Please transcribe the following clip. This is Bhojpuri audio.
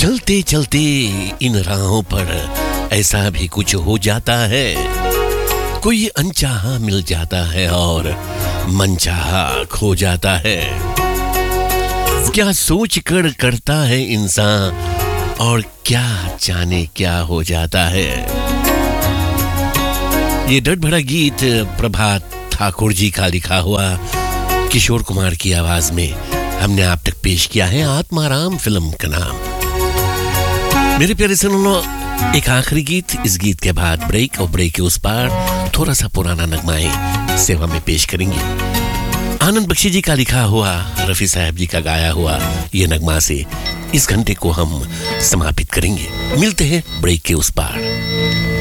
चलते चलते इन राहों पर ऐसा भी कुछ हो जाता है, कोई अनचाहा मिल जाता है और मनचाहा खो जाता है। क्या सोच कर करता है इंसान और क्या जाने क्या हो जाता है। ये डट भरा गीत प्रभात ठाकुर जी का लिखा हुआ किशोर कुमार की आवाज में हमने आप तक पेश किया है। आत्माराम फिल्म का नाम। मेरे प्यारे सुनो, एक आखिरी गीत, इस गीत के बाद ब्रेक और ब्रेक के उस पार थोड़ा सा पुराना नगमा सेवा में पेश करेंगे। आनंद बख्शी जी का लिखा हुआ, रफी साहब जी का गाया हुआ ये नगमा से इस घंटे को हम समापित करेंगे। मिलते हैं ब्रेक के उस पार।